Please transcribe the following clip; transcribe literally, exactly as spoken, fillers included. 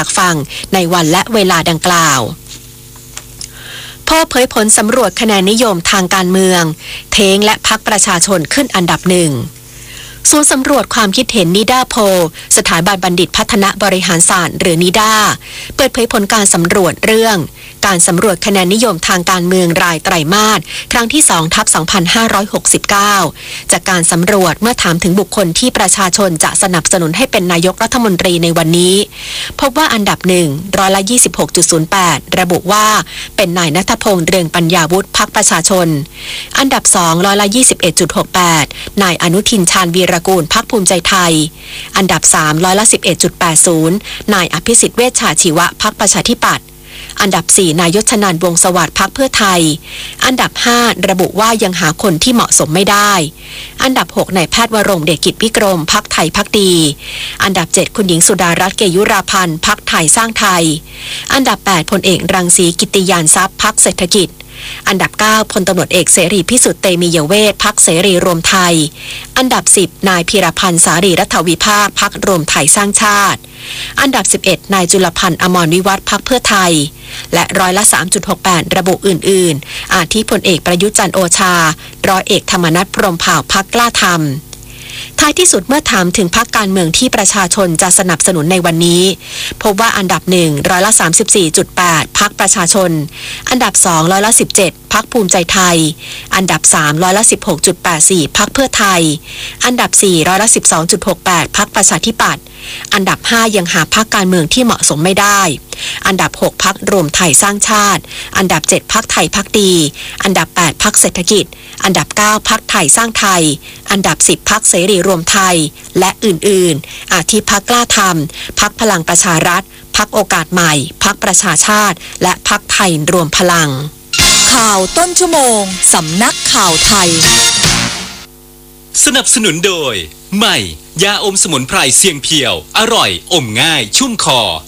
จากฝั่งในวันและเวลาดังกล่าวพอเผยผลสำรวจคะแนนนิยมทางการเมืองเทงและพรรคประชาชนขึ้นอันดับหนึ่งศูนย์สำรวจความคิดเห็นนิด้าโพลสถาบันบัณฑิตพัฒนาบริหารศาสตร์หรือนิด้าเปิดเผยผลการสำรวจเรื่องการสำรวจคะแนนนิยมทางการเมืองรายไตรมาสครั้งที่สองทับสองพันห้าร้อยหกสิบเก้าจากการสำรวจเมื่อถามถึงบุคคลที่ประชาชนจะสนับสนุนให้เป็นนายกรัฐมนตรีในวันนี้พบว่าอันดับหนึ่งร้อยละ ยี่สิบหกจุดศูนย์แปด ระบุว่าเป็นนายณัฐพงษ์เรืองปัญญาวุฒิพรรคประชาชนอันดับสองร้อยละ ยี่สิบเอ็ดจุดหกแปด นายอนุทินชาญวีรกูลพรรคภูมิใจไทยอันดับสามร้อยละ สิบเอ็ดจุดแปดศูนย์ นายอภิสิทธิ์เวชชาชีวะพรรคประชาธิปัตย์อันดับสี่นายยศนันท์วงศ์สวัสดิ์พรรคเพื่อไทยอันดับห้าระบุว่ายังหาคนที่เหมาะสมไม่ได้อันดับหกนายแพทย์วรงค์เดชกิจวิกรมพรรคไทยพรรคดีอันดับเจ็ดคุณหญิงสุดารัตน์เกยุราพันธ์พรรคไทยสร้างไทยอันดับแปดพลเอกรังสีกิตติยานทรัพย์พรรคเศรษฐกิจอันดับเก้าพลตำรวจเอกเสรีพิสุทธิ์เตมียเวทพรรคเสรีรวมไทยอันดับสิบนายพีรพันธ์สารีรัฐวิภาคพรรครวมไทยสร้างชาติอันดับสิบเอ็ดนายจุลพันธ์อมรวิวัฒน์พรรคเพื่อไทยและร้อยละ สามจุดหกแปด ระบุอื่นๆอาทิพลเอกประยุทธ์จันทร์โอชาร้อยเอกธรรมนัสพรหมเผ่าพรรคกล้าธรรมท้ายที่สุดเมื่อถามถึงพรรคการเมืองที่ประชาชนจะสนับสนุนในวันนี้พบว่าอันดับหนึ่งร้อยละ สามสิบสี่จุดแปด พรรคประชาชนอันดับสองร้อยละ สิบเจ็ด พรรคภูมิใจไทยอันดับสามร้อยละ สิบหกจุดแปดสี่ พรรคเพื่อไทยอันดับสี่ร้อยละ สิบสองจุดหกแปด พรรคประชาธิปัตย์อันดับห้ายังหาพรรคการเมืองที่เหมาะสมไม่ได้อันดับหกพรรครวมไทยสร้างชาติอันดับเจ็ดพรรคไทยพรรคดีอันดับแปดพรรคเศรษฐกิจอันดับเก้าพรรคไทยสร้างไทยอันดับสิบพรรคเสรีรวมไทยและอื่นๆอาทิพรรคกล้าธรรมพรรคพลังประชารัฐพรรคโอกาสใหม่พรรคประชาชาติและพรรคไทยรวมพลังข่าวต้นชั่วโมงสำนักข่าวไทยสนับสนุนโดยใหม่ยาอมสมุนไพรเสียงเพียวอร่อยอมง่ายชุ่มคอ